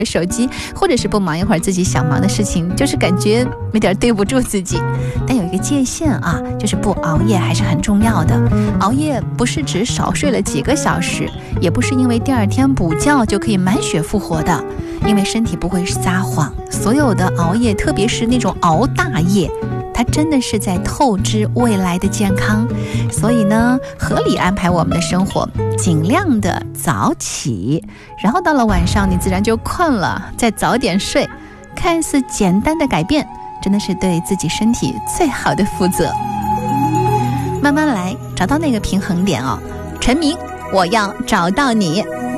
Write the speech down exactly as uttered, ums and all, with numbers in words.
手机，或者是不忙一会儿自己想忙的事情，就是感觉有点对不住自己。但有一个界限啊，就是不熬夜还是很重要的。熬夜不是指少睡了几个小时，也不是因为第二天补觉就可以满血复活的，因为身体不会撒谎。所有的熬夜，特别是那种熬大夜，它真的是在透支未来的健康。所以呢，合理安排我们的生活，尽量的早起，然后到了晚上你自然就困了，再早点睡。看似简单的改变，真的是对自己身体最好的负责。慢慢来，找到那个平衡点哦。陈明，我要找到你。